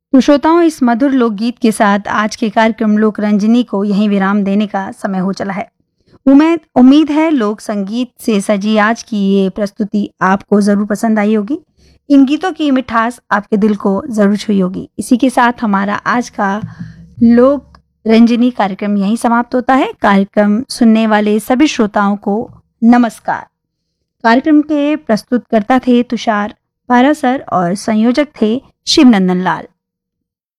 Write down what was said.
तो श्रोताओं, इस मधुर लोकगीत के साथ आज के कार्यक्रम लोक रंजनी को यहीं विराम देने का समय हो चला है। उम्मीद है लोक संगीत से सजी आज की ये प्रस्तुति आपको जरूर पसंद आई होगी। इन गीतों की मिठास आपके दिल को जरूर छुई होगी। इसी के साथ हमारा आज का लोक रंजनी कार्यक्रम यहीं समाप्त होता है। कार्यक्रम सुनने वाले सभी श्रोताओं को नमस्कार। कार्यक्रम के प्रस्तुतकर्ता थे तुषार पारासर और संयोजक थे शिवनंदन लाल।